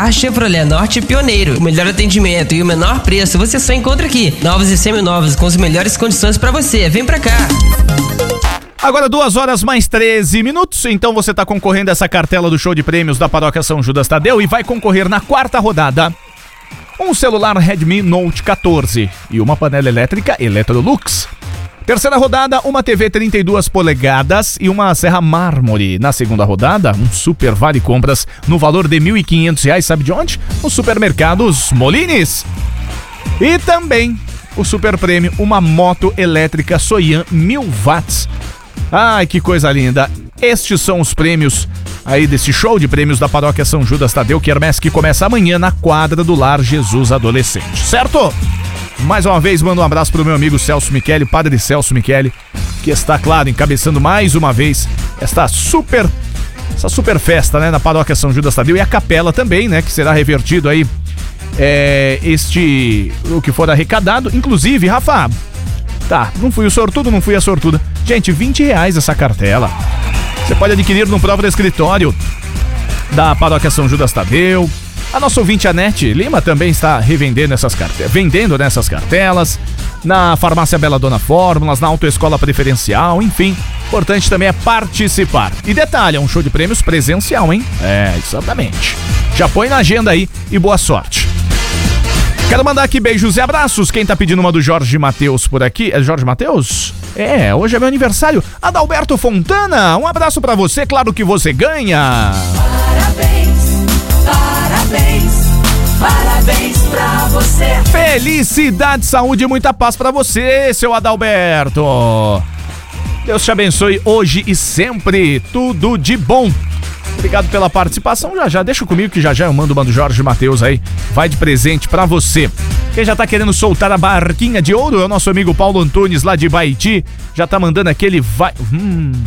carro Chevrolet Norte pioneiro. O melhor atendimento e o menor preço você só encontra aqui. Novos e seminovos com as melhores condições pra você. Vem pra cá. Agora 2h mais 13 minutos, então você tá concorrendo a essa cartela do show de prêmios da Paróquia São Judas Tadeu e vai concorrer na quarta rodada um celular Redmi Note 14 e uma panela elétrica Electrolux. Terceira rodada, uma TV 32 polegadas e uma serra mármore. Na segunda rodada, um super vale compras no valor de R$ 1.500, sabe de onde? Nos supermercados Molines. E também o super prêmio, uma moto elétrica Soyan 1000 watts. Ai, que coisa linda. Estes são os prêmios aí desse show de prêmios da Paróquia São Judas Tadeu Quermesse, que começa amanhã na quadra do Lar Jesus Adolescente, certo? Mais uma vez, mando um abraço pro meu amigo Celso Michele, Padre Celso Michele, que está, claro, encabeçando mais uma vez essa super festa, né, na Paróquia São Judas Tadeu, e a capela também, né, que será revertido aí o que for arrecadado. Inclusive, Rafa, tá, não fui o sortudo, não fui a sortuda. Gente, R$20 essa cartela. Você pode adquirir no próprio escritório da Paróquia São Judas Tadeu. A nossa ouvinte Anete Lima também está revendendo vendendo nessas cartelas, na Farmácia Bela Dona Fórmulas, na Autoescola Preferencial, enfim. Importante também é participar. E detalhe, é um show de prêmios presencial, hein? É, exatamente. Já põe na agenda aí e boa sorte. Quero mandar aqui beijos e abraços. Quem tá pedindo uma do Jorge Matheus por aqui? É Jorge Matheus? É, hoje é meu aniversário. Adalberto Fontana, um abraço pra você, claro que você ganha. Parabéns pra você. Felicidade, saúde e muita paz pra você, seu Adalberto. Deus te abençoe hoje e sempre. Tudo de bom. Obrigado pela participação. Já deixa comigo que já eu mando uma do Jorge Matheus aí. Vai de presente pra você. Quem já tá querendo soltar a barquinha de ouro é o nosso amigo Paulo Antunes lá de Baiti. Já tá mandando aquele